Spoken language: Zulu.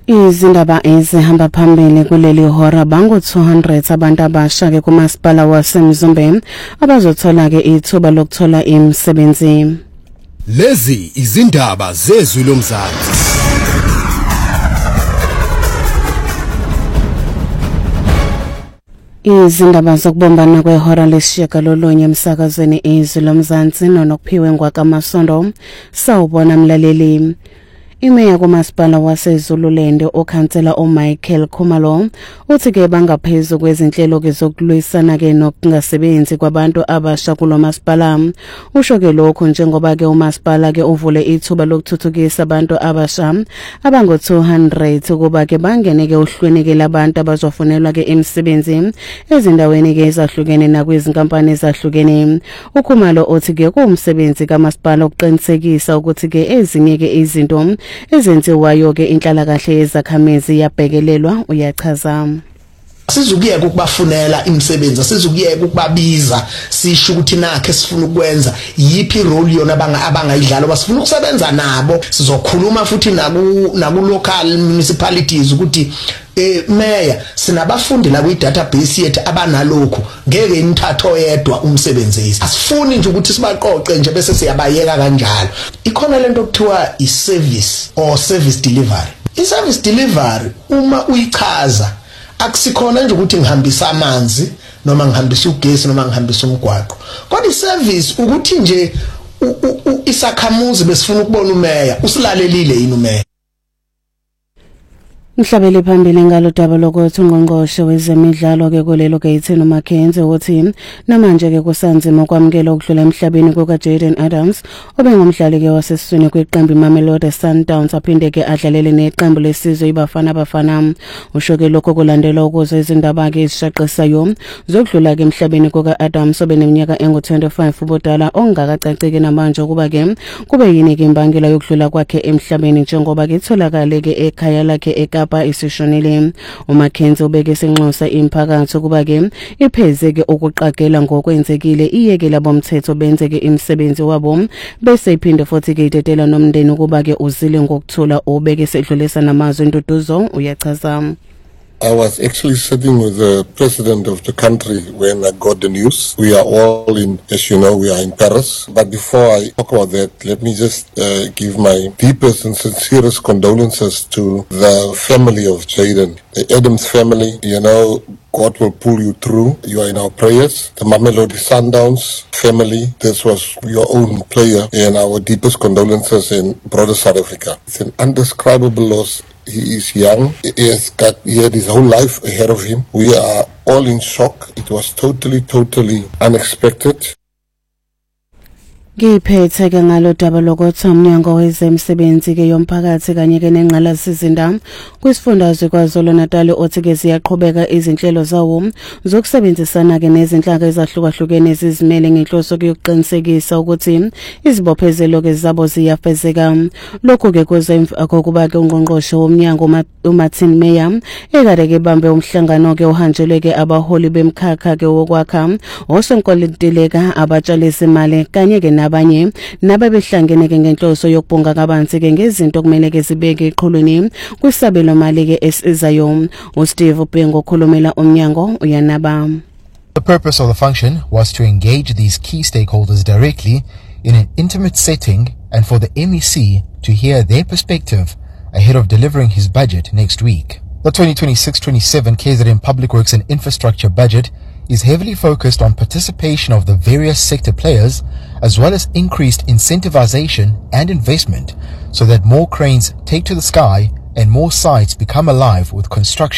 Izindaba ezihamba phambili kuleli hora bangu-200 abantu abasha ke kumasipala waseMzumbe abazothola ke ithuba lokuthola imisebenzi. Lezi izindaba zezwi lomzansi. Izindaba zokubombana kwehora lesishiyagalolunye emsakazweni izwi lomzansi nonokuphiwe ngwakamasondo sawubona mlaleli. Imeya kumasipala waseZululand okhansela uMichael Khumalo uthi ke bangaphezulu kwezinhlelo ke zokulwisana ke nokungasebenzi kwabantu abasha kulomasipala. Usho ke lokho njengoba ke umasipala ke uvule ithuba lokuthuthukisa abantu abasha abangu-200 kuba ke bangene ke uhlweni ke labantu abazofunelwa ke imisebenzi ezindaweni ke ezahlukene nakwezinkampani ezahlukene. uKhumalo uthi ke kuwumsebenzi kamasipala ukuqinisekisa ukuthi ke ezinye ke izinto ezenziwayo ke inhlalakahle yezakhamezi yabhekelelwa. Uyachaza sizukuyeka ukubafunela imisebenzi, sizukuyeka ukubabiza sisho ukuthi nakhe sifuna ukwenza yipi role yona abangayidlala basifuna ukusebenza nabo. Sizokhuluma futhi naku local municipalities ukuthi mayor sinabafundi la kwi-database yethu abanalokhu ngeke nithatho yedwa umsebenzisi. Asifuni nje ukuthi sibaqoqe nje bese siyabayeka kanjalo. Ikhona lento okuthiwa i-service or service delivery. I-service delivery uma uyichaza akusikhona nje ukuthi ngihambisa amanzi noma ngihambisa ugesi noma ngihambisa umgwaqo. Kodwa i-service ukuthi nje isakhamuzi besifuna ukubona umeya usilalelile yini umeya. Mhlabele phambili ngalo daba lokuthi ungqongqoshe wezemidlalo ke kulelo Gayton Mackenzie uthi namanje ke kusanzima ukwamukela ukudlula emhlabeni kukaJayden Adams obengumdlali ke wasesiswini kweqembu iMamelodi Sundowns aphinde ke adlalele neqembu lesizwe iBafana Bafana. Usho ke lokho kulandela ukuze izindaba ke ezishaqesayo zokudlula ke emhlabeni kukaAdams obeneminyaka engu-25 ubudala ongakacaceki namanje kuba ke kube yini ke imbangela yokudlula kwakhe emhlabeni njengoba ke itholakale ke ekhaya lakhe eKapa isishonile. uMackenzie ubeke senxosa imphakathi kuba ke ipheze ke ukuqagela ngokwenzekile iyekela bomthetho benze ke imisebenzi wabo bese iphinde futhi ke idedela nomndeni kuba ke uzile ngokuthula ubeke sedlulisa namazwi Nduduzo. Uyachaza I was actually sitting with the president of the country when I got the news. We are all in, as you know, we are in Paris. But before I talk about that, let me just give my deepest and sincerest condolences to the family of Jayden, the Adams family. You know, God will pull you through. You are in our prayers. The Mamelodi Sundowns family, this was your own player, and our deepest condolences in broader South Africa. It's an indescribable loss. He is young. He had his whole life ahead of him. We are all in shock. It was totally unexpected. Ngiphethe ke ngalo daba lokuthi umnyango wezemsebenzi ke yomphakathi kanye ke nengqalasizinda kwisifundazwe kwaZulu Natal othi ke ziyaqhubeka izinhlelo zawo zokusebenzisana ke nezinhlaka ezahlukahlukene ezizimele ngenhloso yokuqinisekisa ukuthi izibophezelo ke zabo ziyafezeka. Lokho ke kuze emva kokuba ke ungqongqoshe womnyango uMartin Meyer ekade ke bambe umhlangano ke uhanjelwe ke abaholi bemkhakha ke wokwakha osonkoliteleka abatshalisa imali kanye ke abanye nabebehlangene ke ngenhloso yokubhunga kabanzi ke ngezinto kumele ke zibeke eqhulwini kwisabelo mali ke esizayo. uSteve Bhengu okhulumela umnyango uyanaba. The purpose of the function was to engage these key stakeholders directly in an intimate setting and for the MEC to hear their perspective ahead of delivering his budget next week. The 2026-27 KZN Public Works and Infrastructure budget is heavily focused on participation of the various sector players as well as increased incentivization and investment so that more cranes take to the sky and more sites become alive with construction.